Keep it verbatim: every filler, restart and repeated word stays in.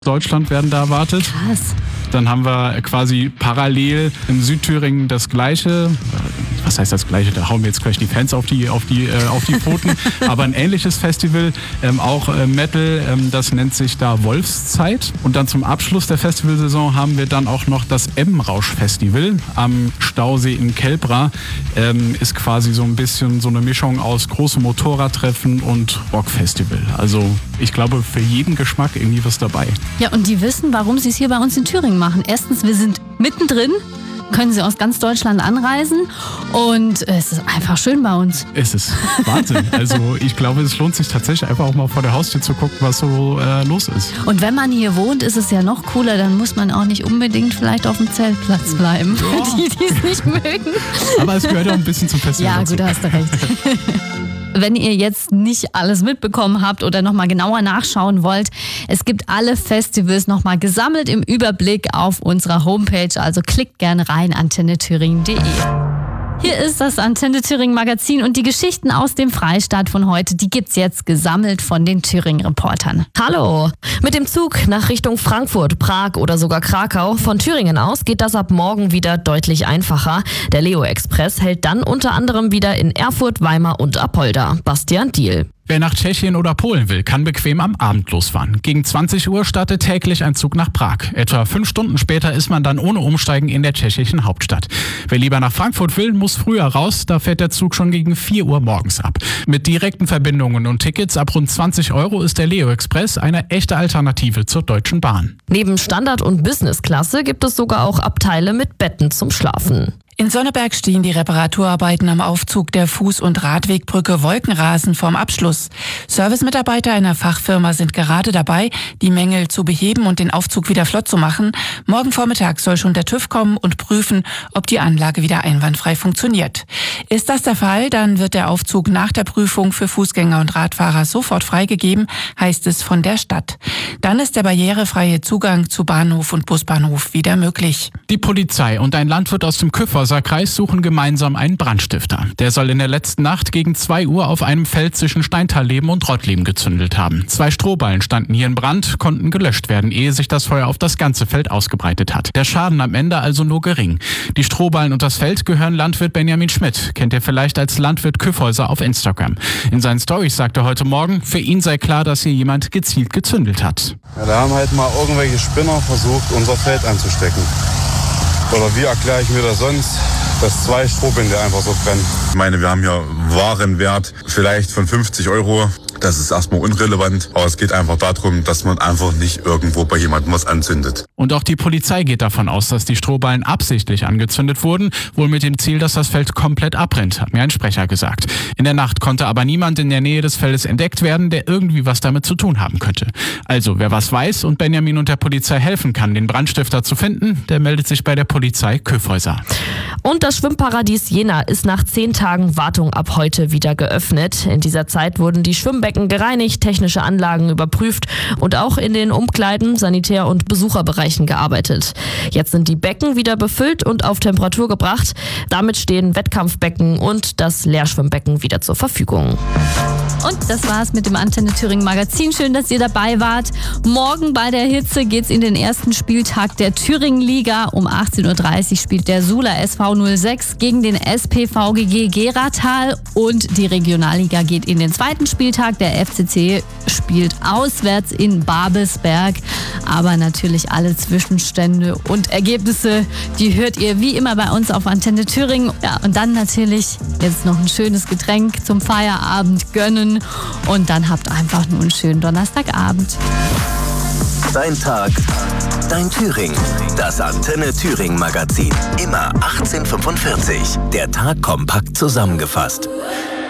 Deutschland werden da erwartet. Krass. Dann haben wir quasi parallel in Südthüringen das Gleiche. Was heißt das Gleiche? Da hauen wir jetzt gleich die Fans auf die, auf die, äh, auf die Pfoten. Aber ein ähnliches Festival, ähm, auch äh, Metal, ähm, das nennt sich da Wolfszeit. Und dann zum Abschluss der Festivalsaison haben wir dann auch noch das M-Rausch-Festival am Stausee in Kelbra. Ähm, ist quasi so ein bisschen so eine Mischung aus großem Motorradtreffen und Rockfestival. Also ich glaube, für jeden Geschmack irgendwie was dabei. Ja, und die wissen, warum sie es hier bei uns in Thüringen machen. Erstens, wir sind mittendrin, können sie aus ganz Deutschland anreisen und es ist einfach schön bei uns. Es ist Wahnsinn. Also ich glaube, es lohnt sich tatsächlich einfach auch mal vor der Haustür zu gucken, was so äh, los ist. Und wenn man hier wohnt, ist es ja noch cooler, dann muss man auch nicht unbedingt vielleicht auf dem Zeltplatz bleiben, ja. die, die es nicht mögen. Aber es gehört ja auch ein bisschen zum Festival Ja, dazu. gut, da hast du recht. Wenn ihr jetzt nicht alles mitbekommen habt oder nochmal genauer nachschauen wollt, es gibt alle Festivals nochmal gesammelt im Überblick auf unserer Homepage. Also klickt gerne rein, antenne thüringen punkt de. Hier ist das Antenne Thüringen Magazin und die Geschichten aus dem Freistaat von heute, die gibt's jetzt gesammelt von den Thüringen-Reportern. Hallo! Mit dem Zug nach Richtung Frankfurt, Prag oder sogar Krakau von Thüringen aus geht das ab morgen wieder deutlich einfacher. Der Leo Express hält dann unter anderem wieder in Erfurt, Weimar und Apolda. Bastian Diehl. Wer nach Tschechien oder Polen will, kann bequem am Abend losfahren. Gegen zwanzig Uhr startet täglich ein Zug nach Prag. Etwa fünf Stunden später ist man dann ohne Umsteigen in der tschechischen Hauptstadt. Wer lieber nach Frankfurt will, muss früher raus. Da fährt der Zug schon gegen vier Uhr morgens ab. Mit direkten Verbindungen und Tickets ab rund zwanzig Euro ist der Leo Express eine echte Alternative zur Deutschen Bahn. Neben Standard- und Business-Klasse gibt es sogar auch Abteile mit Betten zum Schlafen. In Sonneberg stehen die Reparaturarbeiten am Aufzug der Fuß- und Radwegbrücke Wolkenrasen vorm Abschluss. Servicemitarbeiter einer Fachfirma sind gerade dabei, die Mängel zu beheben und den Aufzug wieder flott zu machen. Morgen Vormittag soll schon der TÜV kommen und prüfen, ob die Anlage wieder einwandfrei funktioniert. Ist das der Fall, dann wird der Aufzug nach der Prüfung für Fußgänger und Radfahrer sofort freigegeben, heißt es von der Stadt. Dann ist der barrierefreie Zugang zu Bahnhof und Busbahnhof wieder möglich. Die Polizei und ein Landwirt aus dem Kyffhäuser Kreis suchen gemeinsam einen Brandstifter. Der soll in der letzten Nacht gegen zwei Uhr auf einem Feld zwischen Steintalleben und Rottleben gezündelt haben. Zwei Strohballen standen hier in Brand, konnten gelöscht werden, ehe sich das Feuer auf das ganze Feld ausgebreitet hat. Der Schaden am Ende also nur gering. Die Strohballen und das Feld gehören Landwirt Benjamin Schmidt. Kennt ihr vielleicht als Landwirt Kyffhäuser auf Instagram. In seinen Storys sagte er heute Morgen, für ihn sei klar, dass hier jemand gezielt gezündelt hat. Ja, da haben halt mal irgendwelche Spinner versucht, unser Feld anzustecken. Oder wie erkläre ich mir das sonst, dass zwei Strohbinde einfach so brennen? Ich meine, wir haben hier Warenwert vielleicht von fünfzig Euro. Das ist erstmal unrelevant, aber es geht einfach darum, dass man einfach nicht irgendwo bei jemandem was anzündet. Und auch die Polizei geht davon aus, dass die Strohballen absichtlich angezündet wurden, wohl mit dem Ziel, dass das Feld komplett abbrennt, hat mir ein Sprecher gesagt. In der Nacht konnte aber niemand in der Nähe des Feldes entdeckt werden, der irgendwie was damit zu tun haben könnte. Also, wer was weiß und Benjamin und der Polizei helfen kann, den Brandstifter zu finden, der meldet sich bei der Polizei Kyffhäuser. Und das Schwimmparadies Jena ist nach zehn Tagen Wartung ab heute wieder geöffnet. In dieser Zeit wurden die Schwimmbecken gereinigt, technische Anlagen überprüft und auch in den Umkleiden, Sanitär- und Besucherbereichen gearbeitet. Jetzt sind die Becken wieder befüllt und auf Temperatur gebracht. Damit stehen Wettkampfbecken und das Leerschwimmbecken wieder zur Verfügung. Und das war's mit dem Antenne Thüringen Magazin. Schön, dass ihr dabei wart. Morgen bei der Hitze geht's in den ersten Spieltag der Thüringen-Liga. Um achtzehn Uhr dreißig spielt der Sula S V null sechs gegen den S P V G G Geratal und die Regionalliga geht in den zweiten Spieltag. Der F C C spielt auswärts in Babelsberg. Aber natürlich alle Zwischenstände und Ergebnisse, die hört ihr wie immer bei uns auf Antenne Thüringen. Ja, und dann natürlich jetzt noch ein schönes Getränk zum Feierabend gönnen. Und dann habt einfach nur einen schönen Donnerstagabend. Dein Tag, dein Thüringen. Das Antenne Thüringen Magazin. Immer achtzehn Uhr fünfundvierzig. Der Tag kompakt zusammengefasst.